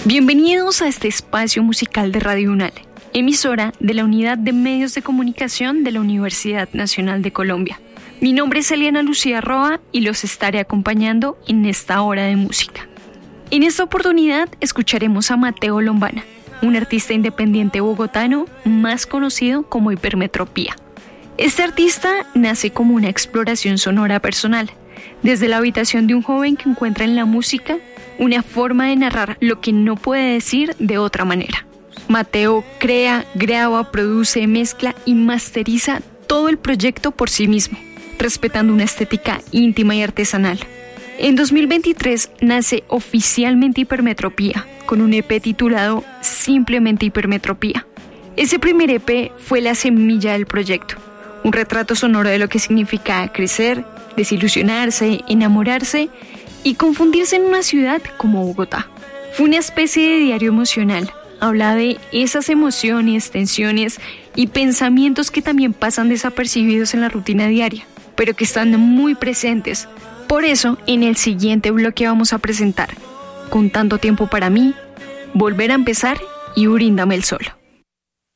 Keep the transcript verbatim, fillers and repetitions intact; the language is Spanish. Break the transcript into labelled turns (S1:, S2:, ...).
S1: Bienvenidos a este espacio musical de Radio UNAL, emisora de la Unidad de Medios de Comunicación de la Universidad Nacional de Colombia. Mi nombre es Eliana Lucía Roa y los estaré acompañando en esta hora de música. En esta oportunidad escucharemos a Mateo Lombana, un artista independiente bogotano más conocido como Hipermetropía. Este artista nace como una exploración sonora personal, desde la habitación de un joven que encuentra en la música una forma de narrar lo que no puede decir de otra manera. Mateo crea, graba, produce, mezcla y masteriza todo el proyecto por sí mismo, respetando una estética íntima y artesanal. En dos mil veintitrés nace oficialmente Hipermetropía, con un E P titulado Simplemente Hipermetropía. Ese primer E P fue la semilla del proyecto, un retrato sonoro de lo que significa crecer, desilusionarse, enamorarse y confundirse en una ciudad como Bogotá. Fue una especie de diario emocional. Habla de esas emociones, tensiones y pensamientos que también pasan desapercibidos en la rutina diaria, pero que están muy presentes. Por eso, en el siguiente bloque vamos a presentar Con tanto tiempo para mí, Volver a empezar y Bríndame el sol.